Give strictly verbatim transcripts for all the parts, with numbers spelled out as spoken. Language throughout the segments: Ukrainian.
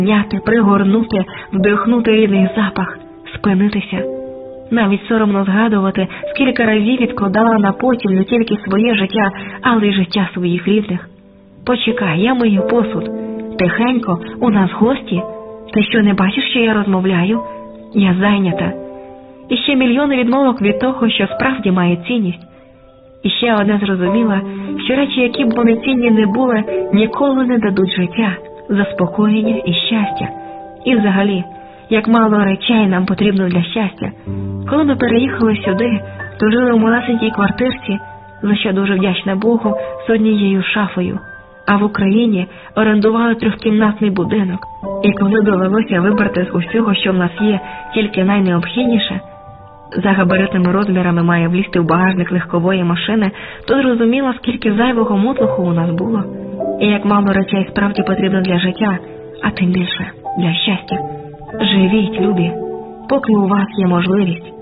обійняти, пригорнути, вдихнути рідний запах, спинитися. Навіть соромно згадувати, скільки разів відкладала на потім не тільки своє життя, але й життя своїх рідних. Почекай, я мию посуд. Тихенько, у нас гості. Ти що, не бачиш, що я розмовляю? Я зайнята. І ще мільйони відмовок від того, що справді має цінність. І ще одне зрозуміла, що речі, які б вони цінні не були, ніколи не дадуть життя, заспокоєння і щастя. І взагалі, як мало речей нам потрібно для щастя. Коли ми переїхали сюди, то жили в малесенькій квартирці, за що дуже вдячна Богу, з однією шафою. А в Україні орендували трьохкімнатний будинок. І коли довелося вибрати з усього, що в нас є, тільки найнеобхідніше, за габаритними розмірами має влізти в багажник легкової машини, то зрозуміла, скільки зайвого мотлуху у нас було. І як мало речей справді потрібно для життя, а тим більше для щастя. Живіть, любі, поки у вас є можливість.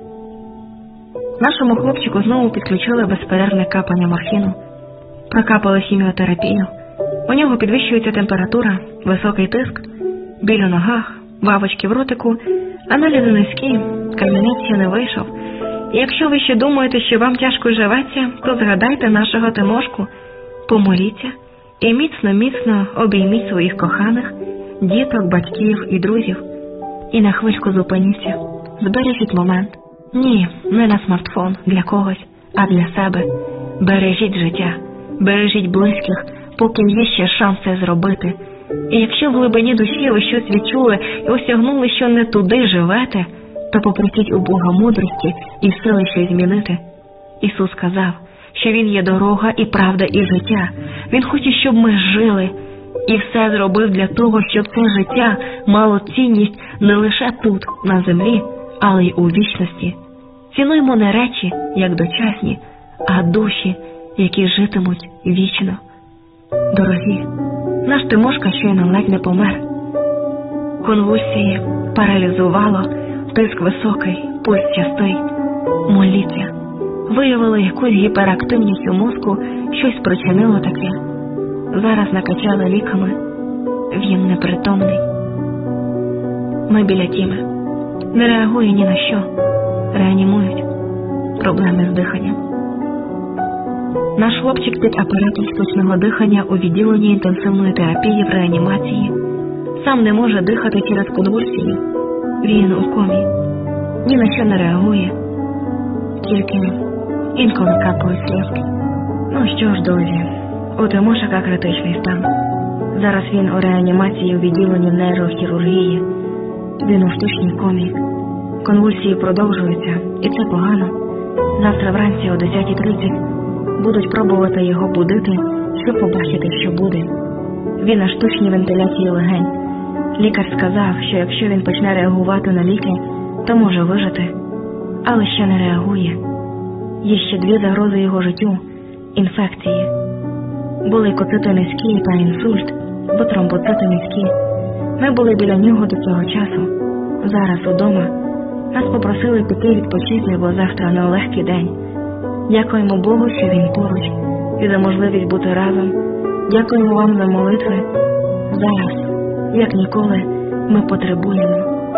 Нашому хлопчику знову підключили безперервне капання морфіну. Прокапали хіміотерапію. У нього підвищується температура, високий тиск, біль у ногах, бабочки в ротику, аналізи низькі, камінець ще не вийшов. І якщо ви ще думаєте, що вам тяжко живеться, то згадайте нашого Тимошку, помоліться і міцно-міцно обійміть своїх коханих, діток, батьків і друзів. І на хвильку зупиніться, збережіть момент. Ні, не на смартфон для когось, а для себе. Бережіть життя, бережіть близьких, поки є ще шанс це зробити. І якщо в глибині душі ви щось відчули і осягнули, що не туди живете, то попросіть у Бога мудрості і сили щось змінити. Ісус сказав, що Він є дорога і правда і життя. Він хоче, щоб ми жили. І все зробив для того, щоб це життя мало цінність не лише тут, на землі, але й у вічності. Цінуймо не речі, як дочасні, а душі, які житимуть вічно. Дорогі, наш Тимошка щойно ледь не помер. Конвульсії паралізувало, тиск високий, пульс частий. Моліться. Виявили якусь гіперактивність у мозку, щось спричинило таке. Зараз накачали ліками. Він непритомний. Ми біля Тіми. Не реагує ні на що. Реанімують. Проблеми з диханням. Наш хлопчик під апаратом штучного дихання у відділенні інтенсивної терапії в реанімації. Сам не може дихати через конвульсії. Він у комі. Ні на що не реагує. Тільки інколи капають сльозки. Ну що ж, друзі, у Тимошика критичний стан. Зараз він у реанімації у відділенні нейрохірургії. Він у штучній комі. Конвульсії продовжуються, і це погано. Завтра вранці о десятій тридцять будуть пробувати його будити, щоб побачити, що буде. Він на штучній вентиляції легень. Лікар сказав, що якщо він почне реагувати на ліки, то може вижити. Але ще не реагує. Є ще дві загрози його життю – інфекції. Були коцити низькі та інсульт, бо тромбоцити низькі. Ми були біля нього до цього часу. Зараз удома. Нас попросили піти відпочити, бо завтра нелегкий день. Дякуємо Богу, що Він поруч, і за можливість бути разом. Дякуємо вам за молитви. Зараз, як ніколи, ми потребуємо.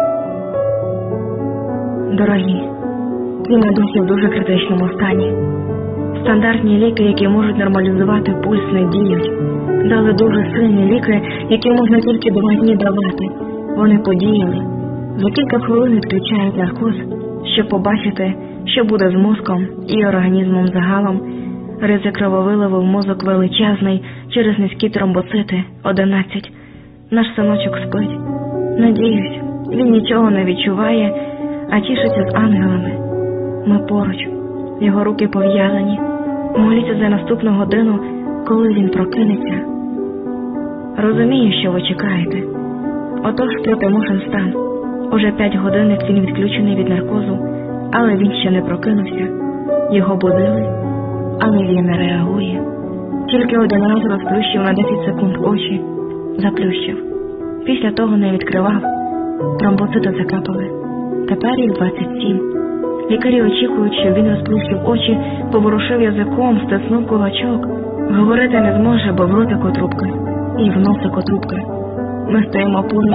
Дорогі, Тіма досі в дуже критичному стані. Стандартні ліки, які можуть нормалізувати пульс, не діють. Дали дуже сильні ліки, які можна тільки два дні давати. Вони подіяли. За кілька хвилин відключають наркоз, щоб побачити, що буде з мозком і організмом загалом. Ризик крововиливу в мозок величезний через низькі тромбоцити – одинадцять. Наш синочок спить. Надіюсь, він нічого не відчуває, а тішиться з ангелами. Ми поруч. Його руки пов'язані. Моліться за наступну годину, коли він прокинеться. Розумію, що ви чекаєте. Отож, про Тимошин стан. Уже п'ять годин, як він відключений від наркозу, але він ще не прокинувся. Його будили, але він не реагує. Тільки один раз розплющив на десять секунд очі, заплющив. Після того не відкривав. Тромбоцити закапали. Тепер їх двадцять сім. Лікарі очікують, що він розплющив очі, поворушив язиком, стиснув кулачок. Говорити не зможе, бо в ротику трубка і в носику трубка. Ми стоїмо поруч.